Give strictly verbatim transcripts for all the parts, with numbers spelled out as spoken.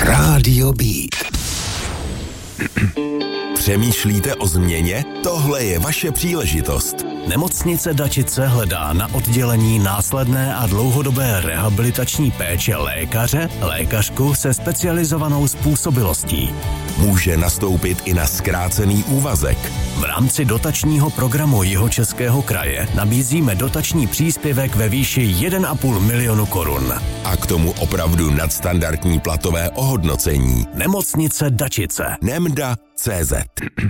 Rádio Beat. Přemýšlíte o změně? Tohle je vaše příležitost. Nemocnice Dačice hledá na oddělení následné a dlouhodobé rehabilitační péče lékaře, lékařku se specializovanou způsobilostí. Může nastoupit i na zkrácený úvazek. V rámci dotačního programu Jihočeského kraje nabízíme dotační příspěvek ve výši jedna a půl milionu korun. A k tomu opravdu nadstandardní platové ohodnocení. Nemocnice Dačice. Nemda tečka cé zet.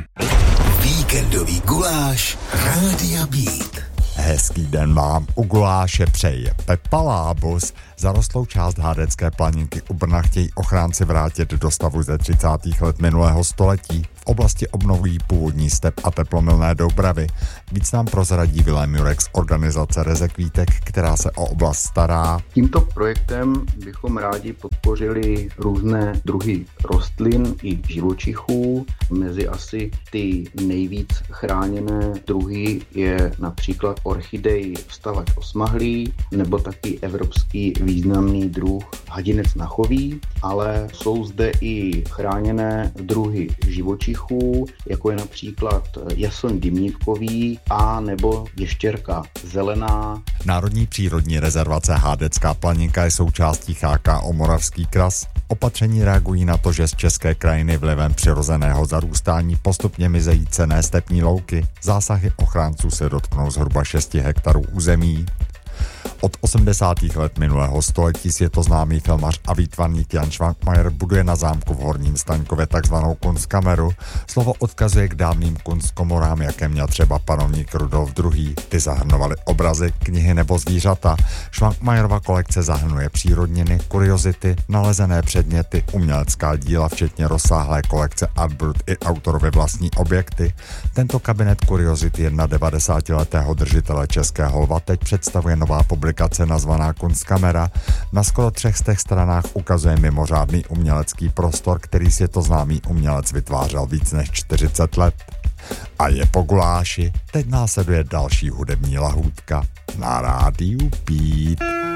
Víkendový guláš Rádia Beat. Hezký den vám u guláše přeje Pepa Lábus. Zarostlou část Hádecké planinky u Brna chtějí ochránci vrátit do stavu ze třicátých let minulého století. V oblasti obnovují původní step a teplomilné doubravy. Víc nám prozradí Vilém Jurek z organizace Rezekvítek, která se o oblast stará. Tímto projektem bychom rádi podpořili různé druhy rostlin i živočichů. Mezi asi ty nejvíc chráněné druhy je například orchidej vstavač osmahlý nebo taky evropský významný druh hadinec nachový, ale jsou zde i chráněné druhy živočichů, jako je například jasoň dimnívkový a nebo ještěrka zelená. Národní přírodní rezervace Hádecká planinka je součástí Chá ká ó Moravský kras. Opatření reagují na to, že z české krajiny vlivem přirozeného zarůstání postupně mizejí cenné stepní louky. Zásahy ochránců se dotknou zhruba šesti hektarů území. Od osmdesátých let minulého století světoznámý filmař a výtvarník Jan Švankmajer buduje na zámku v Horním Staňkově takzvanou kunstkameru. Slovo odkazuje k dávným kunstkomorám, jaké měl třeba panovník Rudolf druhý. Ty zahrnovaly obrazy, knihy nebo zvířata. Švankmajerova kolekce zahrnuje přírodniny, kuriozity, nalezené předměty, umělecká díla, včetně rozsáhlé kolekce Artbrut i autorovy vlastní objekty. Tento kabinet kuriozit devadesátiletého držitele Českého lva teď představuje nová publikace nazvaná Kunstkamera. Na skoro třech stech stranách ukazuje mimořádný umělecký prostor, který světoznámý umělec vytvářel víc než čtyřicet let. A je po guláši, teď následuje další hudební lahůdka na Rádiu Beat.